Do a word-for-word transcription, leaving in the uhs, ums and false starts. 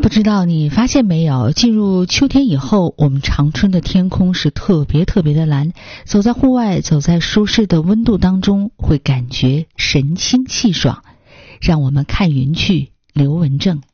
不知道你发现没有，进入秋天以后，我们长春的天空是特别特别的蓝，走在户外，走在舒适的温度当中，会感觉神清气爽。让我们看云去，刘文正。